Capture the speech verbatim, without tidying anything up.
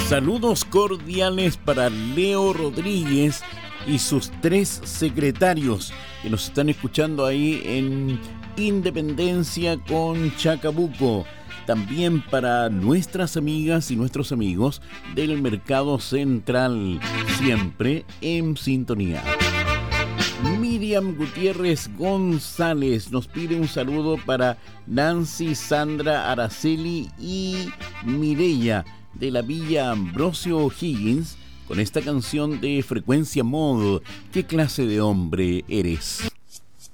Saludos cordiales para Leo Rodríguez y sus tres secretarios que nos están escuchando ahí en Independencia con Chacabuco. También para nuestras amigas y nuestros amigos del Mercado Central, siempre en sintonía. Miriam Gutiérrez González nos pide un saludo para Nancy, Sandra, Araceli y Mireya de la Villa Ambrosio O'Higgins con esta canción de Frecuencia Mod. ¿Qué clase de hombre eres?